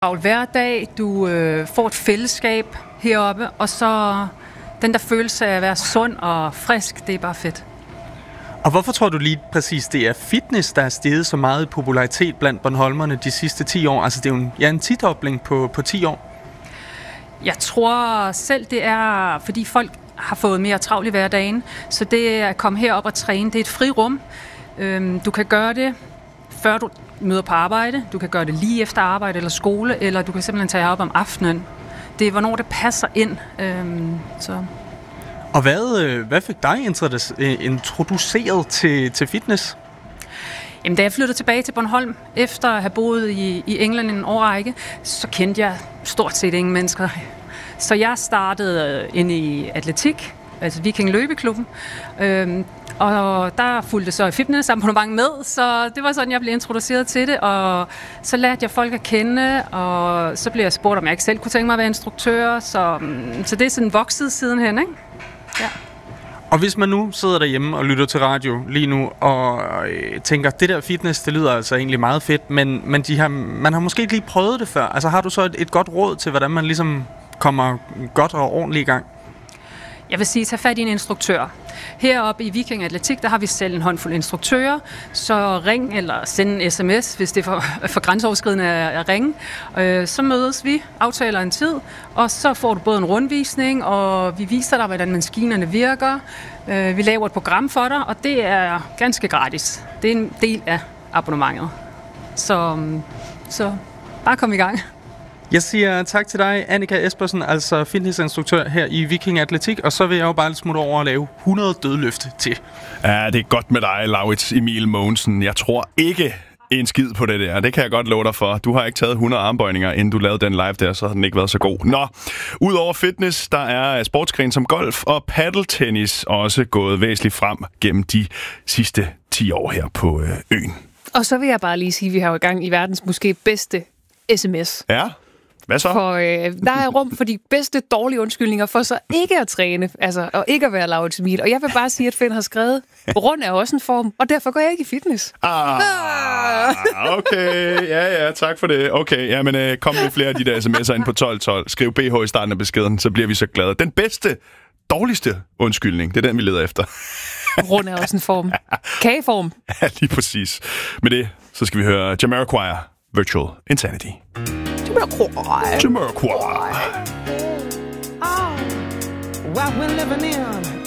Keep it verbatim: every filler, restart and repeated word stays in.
Hver dag, du øh, får et fællesskab heroppe, og så den der følelse af at være sund og frisk, det er bare fedt. Og hvorfor tror du lige præcis, det er fitness, der er steget så meget i popularitet blandt bornholmerne de sidste ti år? Altså det er jo en, ja, en tidobling på, på ti år. Jeg tror selv, det er, fordi folk har fået mere travlt i hverdagen, så det at komme herop og træne, det er et frirum. Øhm, du kan gøre det, før du møder på arbejde, du kan gøre det lige efter arbejde eller skole, eller du kan simpelthen tage op om aftenen. Det er, hvornår det passer ind. Øhm, så. Og hvad, hvad fik dig introduceret til, til fitness? Jamen, da jeg flyttede tilbage til Bornholm, efter at have boet i, i England en årrække, så kendte jeg stort set ingen mennesker. Så jeg startede ind i atletik, altså Viking Løbeklubben, øhm, og der fulgte så fitness abonnement med, så det var sådan, jeg blev introduceret til det, og så lærte jeg folk at kende, og så blev jeg spurgt, om jeg ikke selv kunne tænke mig at være instruktør, så, så det er sådan vokset sidenhen, ikke? Ja. Og hvis man nu sidder derhjemme og lytter til radio lige nu og øh, tænker, det der fitness, det lyder altså egentlig meget fedt, men, men de har, man har måske ikke lige prøvet det før. Altså har du så et, et godt råd til, hvordan man ligesom kommer godt og ordentligt i gang? Jeg vil sige, tag fat i en instruktør. Heroppe i Viking Atletik, der har vi selv en håndfuld instruktører, så ring eller send en sms, hvis det er for, for grænseoverskridende at ringe. Øh, så mødes vi, aftaler en tid, og så får du både en rundvisning, og vi viser dig, hvordan maskinerne virker. Øh, vi laver et program for dig, og det er ganske gratis. Det er en del af abonnementet. Så, så bare kom i gang. Jeg siger tak til dig, Annika Espersen, altså fitnessinstruktør her i Viking Atletik, og så vil jeg jo bare smutte over og lave hundrede dødløft til. Ja, det er godt med dig, Laurits Emil Mogensen. Jeg tror ikke en skid på det der. Det kan jeg godt love dig for. Du har ikke taget hundrede armbøjninger, inden du lavede den live der, så har den ikke været så god. Nå, udover fitness, der er sportsgren som golf og paddeltennis også gået væsentligt frem gennem de sidste ti år her på øen. Og så vil jeg bare lige sige, at vi har jo i gang i verdens måske bedste sms. Ja. Hvad så? For øh, der er rum for de bedste dårlige undskyldninger for så ikke at træne, altså, og ikke at være Laurits Emil. Og jeg vil bare sige, at Finn har skrevet, rund er også en form, og derfor går jeg ikke i fitness. Ah, okay, ja, ja, tak for det. Okay, ja, men øh, kom med flere af de der sms'er ind på tolv tolv. Skriv B H i starten af beskeden, så bliver vi så glade. Den bedste, dårligste undskyldning, det er den, vi leder efter. Rund er også en form. Kageform. Ja, lige præcis. Med det, så skal vi høre Jamiroquai, Virtual Insanity. Jamiroquai. Jamiroquai. Oh, what we're living in.